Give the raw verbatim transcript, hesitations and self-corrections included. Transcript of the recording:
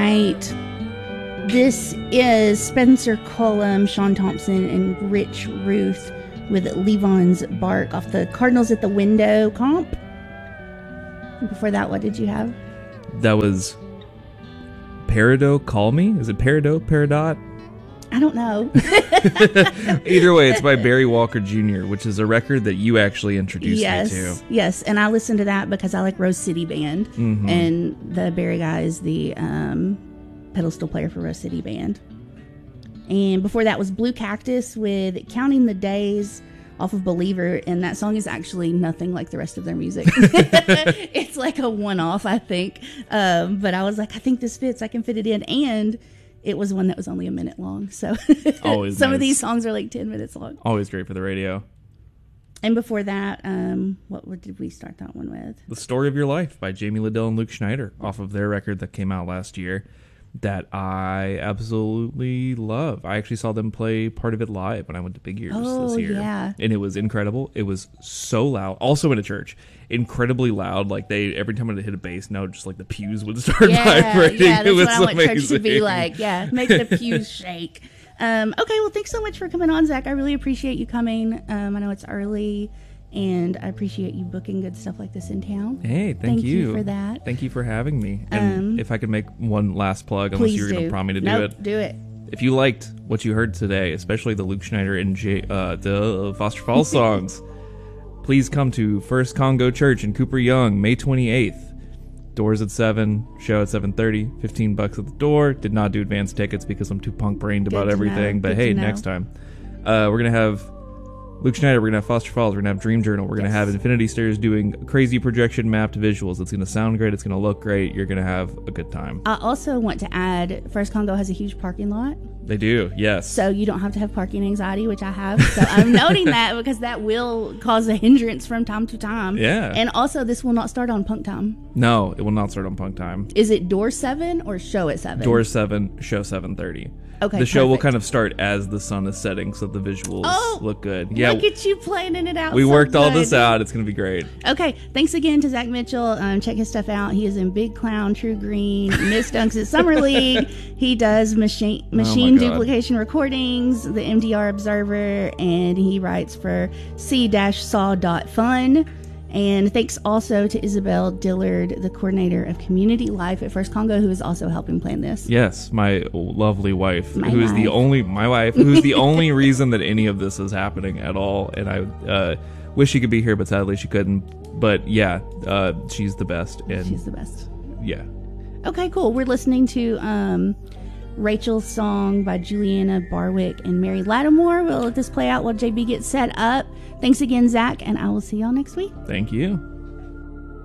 right. This is Spencer Cullum, Sean Thompson, and Rich Ruth with Levon's Bark off the Cardinals at the Window comp. Before that, what did you have? That was Peridot Call Me? Is it Peridot? Peridot? I don't know. Either way, it's by Barry Walker Junior, which is a record that you actually introduced yes, me to. Yes, and I listened to that because I like Rose City Band. Mm-hmm. And the Barry guy is the um, pedal steel player for Rose City Band. And before that was Blue Cactus with Counting the Days off of Believer. And that song is actually nothing like the rest of their music. It's like a one-off, I think. Um, but I was like, I think this fits. I can fit it in. And it was one that was only a minute long. So Always some nice. of these songs are like ten minutes long. Always great for the radio. And before that, um, what, what did we start that one with? The Story of Your Life by Jamie Liddell and Luke Schneider off of their record that came out last year that I absolutely love. I actually saw them play part of it live when I went to Big Ears Oh, this year. yeah. And it was incredible. It was so loud. Also in a church. Incredibly loud. Like they every time I hit a bass note, just like the pews would start Yeah, vibrating. yeah, that's it was what I want amazing. church to be like. Yeah, make the pews shake. Um, okay, well, thanks so much for coming on, Zach. I really appreciate you coming. Um, I know it's early, and I appreciate you booking good stuff like this in town. Hey, thank, Thank you. you for that. Thank you for having me. And Um, if I could make one last plug, unless Please you were do. going to prompt me to do Nope, it. do it. If you liked what you heard today, especially the Luke Schneider and J, uh, the Foster Falls songs, please come to First Congo Church in Cooper Young, May twenty-eighth. Doors at seven, show at seven thirty, fifteen bucks at the door. Did not do advance tickets because I'm too punk brained about Good to everything. know. But Good hey, to know. next time. Uh, we're going to have Luke Schneider, we're going to have Foster Falls, we're going to have Dream Journal, we're going to Yes. have Infinity Stairs doing crazy projection mapped visuals. It's going to sound great, it's going to look great, you're going to have a good time. I also want to add, First Congo has a huge parking lot, They do, yes. so you don't have to have parking anxiety, which I have. So I'm noting that because that will cause a hindrance from time to time. Yeah. And also, this will not start on punk time. No, it will not start on punk time. Is it door seven or show at seven? Door seven, show seven thirty. Okay, The show will perfect. kind of start as the sun is setting, so the visuals Oh, look good. Yeah, Look at you planning it out. we so worked all good. this out. It's going to be great. Okay, thanks again to Zach Mitchell. Um, check his stuff out. He is in Big Clown, True Green, Miss Dunks at Summer League. He does machine machine God. duplication recordings, the M D R Observer, and he writes for c saw dot fun. And thanks also to Isabel Dillard, the coordinator of community life at First Congo, who is also helping plan this. Yes, my lovely wife, My who is the wife. only my wife, who is the only reason that any of this is happening at all. And I uh, wish she could be here, but sadly she couldn't. But yeah, uh, she's the best. And She's the best. yeah, Okay, cool. We're listening to um, Rachel's song by Juliana Barwick and Mary Lattimore. We'll let this play out while J B gets set up. Thanks again, Zach, and I will see y'all next week. thank you.